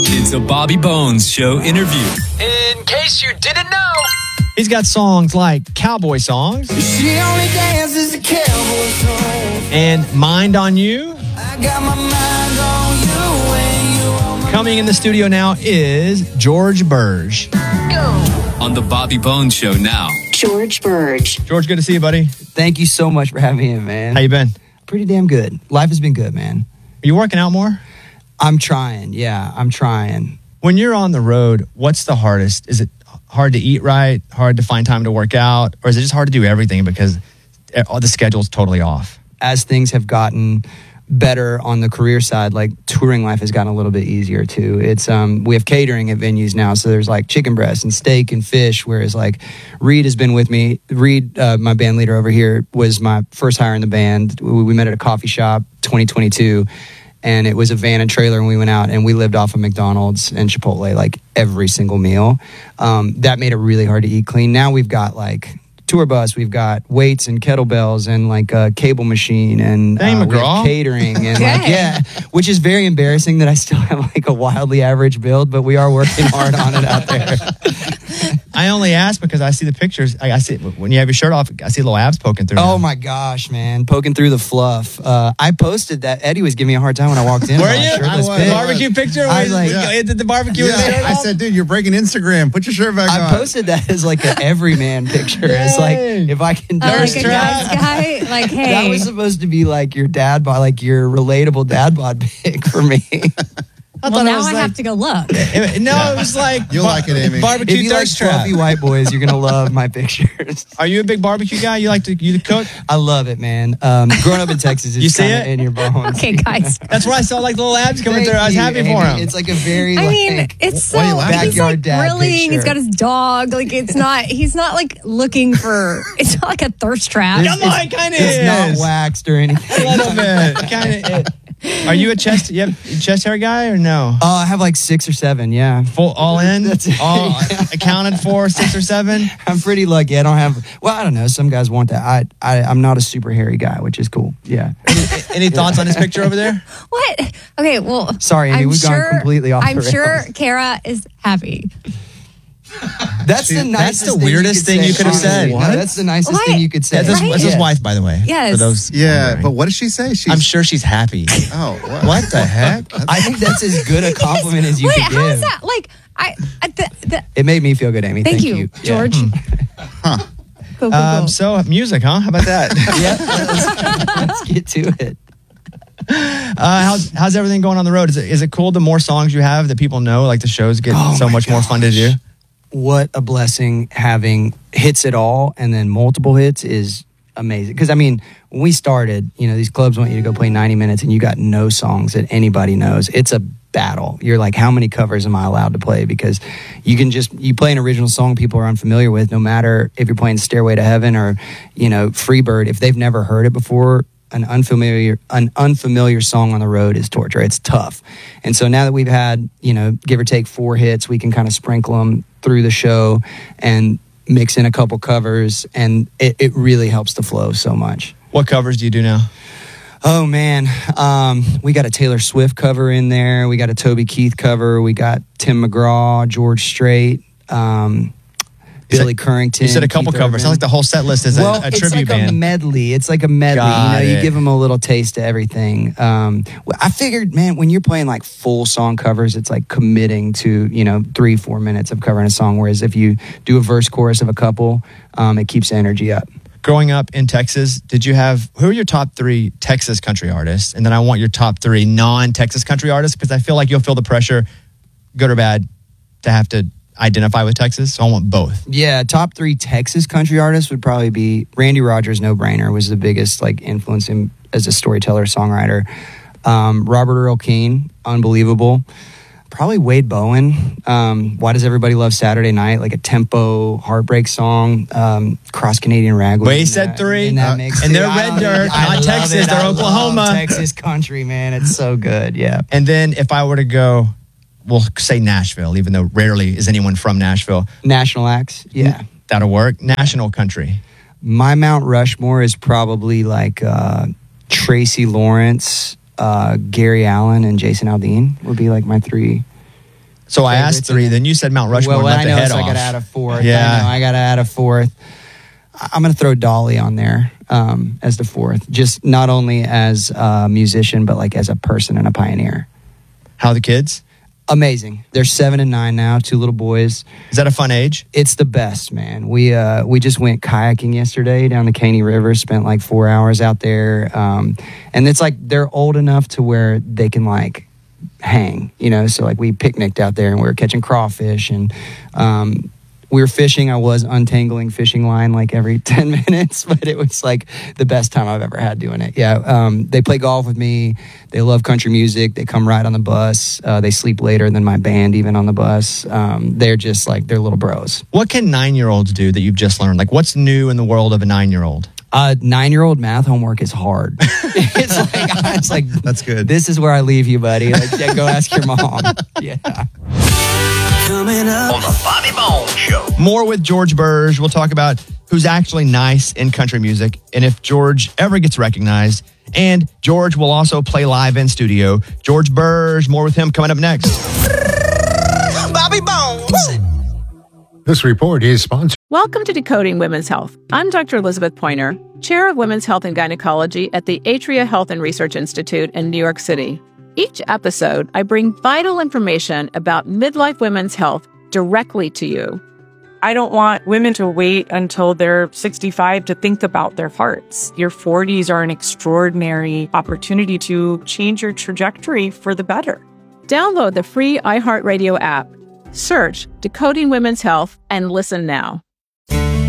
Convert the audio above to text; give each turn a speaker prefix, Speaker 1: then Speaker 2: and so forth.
Speaker 1: It's a Bobby Bones Show interview. In case you didn't know,
Speaker 2: he's got songs like Cowboy Songs.
Speaker 3: She only dances a cowboy song.
Speaker 2: And Mind on You.
Speaker 3: I got my mind on you and you on my...
Speaker 2: Coming in the studio now is George Burge.
Speaker 1: On the Bobby Bones Show now.
Speaker 4: George Burge.
Speaker 2: George, good to see you, buddy.
Speaker 5: Thank you so much for having me in, man.
Speaker 2: How you been?
Speaker 5: Pretty damn good. Life has been good, man.
Speaker 2: Are you working out more?
Speaker 5: I'm trying. Yeah, I'm trying.
Speaker 2: When you're on the road, what's the hardest? Is it hard to eat right, hard to find time to work out, or is it just hard to do everything because the schedule's totally off?
Speaker 5: As things have gotten better on the career side, like touring life has gotten a little bit easier too. It's we have catering at venues now, so there's like chicken breast and steak and fish, whereas like Reed has been with me. Reed, my band leader over here, was my first hire in the band. We met at a coffee shop 2022, and it was a van and trailer, and we went out and we lived off of McDonald's and Chipotle like every single meal. That made it really hard to eat clean. Now we've got like tour bus, we've got weights and kettlebells and like a cable machine and we have catering and like, yeah, which is very embarrassing that I still have like a wildly average build, but we are working hard on it out there.
Speaker 2: I only ask because I see the pictures. I see when you have your shirt off, I see little abs poking through.
Speaker 5: Oh my gosh, man, poking through the fluff. I posted that. Eddie was giving me a hard time when I walked in.
Speaker 2: Were you? The barbecue picture?
Speaker 5: I was like,
Speaker 2: did the barbecue?
Speaker 6: Yeah. I said, dude, you're breaking Instagram. Put your shirt back on.
Speaker 5: I posted that as like an everyman picture. It's like, if I can
Speaker 7: like a nice guy, like, hey.
Speaker 5: That was supposed to be like your dad bod, like your relatable dad bod pic for me.
Speaker 7: Well, now I have to go look.
Speaker 2: No, it was like...
Speaker 6: You'll like it, Amy.
Speaker 2: Barbecue
Speaker 5: if you
Speaker 2: thirst
Speaker 5: like
Speaker 2: trap.
Speaker 5: fluffy white boys, you're going to love my pictures.
Speaker 2: Are you a big barbecue guy? You like to cook?
Speaker 5: I love it, man. Growing up in Texas,
Speaker 2: You
Speaker 5: it's
Speaker 2: see
Speaker 5: kind of
Speaker 2: it?
Speaker 5: in your bones.
Speaker 7: Okay, guys.
Speaker 2: That's where I saw like little abs coming
Speaker 5: Thank
Speaker 2: through. I was
Speaker 5: you,
Speaker 2: happy
Speaker 5: Amy.
Speaker 2: for him.
Speaker 5: It's like a very,
Speaker 7: I mean, it's so,
Speaker 6: why you laughing?
Speaker 7: he's like
Speaker 5: Backyard dad
Speaker 7: grilling, he's
Speaker 5: picture.
Speaker 7: got his dog, like he's not like looking for, it's not like a thirst trap.
Speaker 2: Come on, it kind of is.
Speaker 5: It's not waxed or anything.
Speaker 2: A little bit. Kind of. Are you a chest hair guy or no?
Speaker 5: I have like 6 or 7, yeah.
Speaker 2: Full all in?
Speaker 5: That's it.
Speaker 2: All accounted for, 6 or 7?
Speaker 5: I'm pretty lucky. I don't have, well, I don't know. Some guys want that. I'm not a super hairy guy, which is cool. Yeah.
Speaker 2: Any thoughts on this picture over there?
Speaker 7: What? Okay, well.
Speaker 5: Sorry, Amy, we've gone completely off the
Speaker 7: I'm
Speaker 5: rails.
Speaker 7: sure Kara is happy.
Speaker 5: That's the nicest
Speaker 2: That's the weirdest thing you could have said.
Speaker 5: No, that's the nicest thing you could say.
Speaker 2: That's
Speaker 7: Right?
Speaker 2: his wife, by the way.
Speaker 7: Yes.
Speaker 2: For those
Speaker 6: Yeah, but what did she say?
Speaker 2: I'm sure she's happy.
Speaker 6: Oh,
Speaker 2: What the heck?
Speaker 5: I think that's as good a compliment as you
Speaker 7: Wait,
Speaker 5: could give.
Speaker 7: how is that? Like,
Speaker 5: It made me feel good, Amy.
Speaker 7: thank you,
Speaker 5: Yeah.
Speaker 7: George. Cool.
Speaker 2: So music, huh? How about that?
Speaker 5: Yeah, let's get to it.
Speaker 2: How's everything going on the road? Is it cool the more songs you have that people know? Like the shows get so much more fun to do?
Speaker 5: What a blessing having hits at all and then multiple hits is amazing. Because, I mean, when we started, these clubs want you to go play 90 minutes and you got no songs that anybody knows. It's a battle. You're like, how many covers am I allowed to play? Because you play an original song people are unfamiliar with, no matter if you're playing Stairway to Heaven or, Freebird. If they've never heard it before, an unfamiliar song on the road is torture. It's tough. And so now that we've had, give or take 4 hits, we can kind of sprinkle them through the show and mix in a couple covers, and it really helps the flow so much.
Speaker 2: What covers do you do now?
Speaker 5: Oh, man. We got a Taylor Swift cover in there. We got a Toby Keith cover. We got Tim McGraw, George Strait, Billy Currington.
Speaker 2: You said a couple
Speaker 5: Keith
Speaker 2: covers.
Speaker 5: Urban.
Speaker 2: Sounds like the whole set list is a tribute
Speaker 5: it's like
Speaker 2: band.
Speaker 5: a medley. It's like a medley.
Speaker 2: Got
Speaker 5: you
Speaker 2: it.
Speaker 5: give them a little taste of everything. I figured, man, when you're playing like full song covers, it's like committing to 3-4 minutes of covering a song. Whereas if you do a verse chorus of a couple, it keeps the energy up.
Speaker 2: Growing up in Texas, who are your top 3 Texas country artists? And then I want your top 3 non-Texas country artists, because I feel like you'll feel the pressure, good or bad, to have to identify with Texas. So I want both.
Speaker 5: Yeah, top 3 Texas country artists would probably be Randy Rogers, No Brainer, was the biggest influence in, as a storyteller, songwriter. Robert Earl Keen, unbelievable. Probably Wade Bowen. Why Does Everybody Love Saturday Night? Like a tempo heartbreak song. Cross Canadian Ragweed.
Speaker 2: Wade said 3.
Speaker 5: In that mix
Speaker 2: and
Speaker 5: too.
Speaker 2: they're red dirt, not Texas. They're Oklahoma.
Speaker 5: Texas country, man. It's so good. Yeah.
Speaker 2: And then if I were to go, we'll say Nashville, even though rarely is anyone from Nashville.
Speaker 5: National acts. Yeah.
Speaker 2: That'll work. National country.
Speaker 5: My Mount Rushmore is probably like Tracy Lawrence, Gary Allen, and Jason Aldean would be like my 3
Speaker 2: So I asked
Speaker 5: favorites.
Speaker 2: 3, then you said Mount Rushmore.
Speaker 5: Well,
Speaker 2: and
Speaker 5: I
Speaker 2: let
Speaker 5: know,
Speaker 2: the head
Speaker 5: so
Speaker 2: off.
Speaker 5: I got to add a 4th.
Speaker 2: Yeah.
Speaker 5: I got to add a 4th. I'm going to throw Dolly on there as the 4th, just not only as a musician, but like as a person and a pioneer.
Speaker 2: How are the kids?
Speaker 5: Amazing. They're 7 and 9 now, 2 little boys.
Speaker 2: Is that a fun age?
Speaker 5: It's the best, man. We just went kayaking yesterday down the Caney River, spent like 4 hours out there. And it's like they're old enough to where they can like hang, you know? So like we picnicked out there and we were catching crawfish and we were fishing. I was untangling fishing line like every 10 minutes, but it was like the best time I've ever had doing it. Yeah. They play golf with me. They love country music. They come ride on the bus. They sleep later than my band, even on the bus. They're just like, they're little bros.
Speaker 2: What can 9-year-olds do that you've just learned? Like, what's new in the world of a 9-year-old?
Speaker 5: 9-year-old math homework is hard. it's like
Speaker 6: That's good.
Speaker 5: This is where I leave you, buddy. Like, yeah, go ask your mom. Yeah.
Speaker 3: Coming up
Speaker 1: On the Bobby Bones Show.
Speaker 2: More with George Burge. We'll talk about who's actually nice in country music and if George ever gets recognized. And George will also play live in studio. George Burge, more with him coming up next.
Speaker 3: Bobby Bones.
Speaker 4: This report is sponsored.
Speaker 8: Welcome to Decoding Women's Health. I'm Dr. Elizabeth Pointer, Chair of Women's Health and Gynecology at the Atria Health and Research Institute in New York City. Each episode, I bring vital information about midlife women's health directly to you.
Speaker 9: I don't want women to wait until they're 65 to think about their hearts. Your 40s are an extraordinary opportunity to change your trajectory for the better.
Speaker 8: Download the free iHeartRadio app. Search Decoding Women's Health and listen now.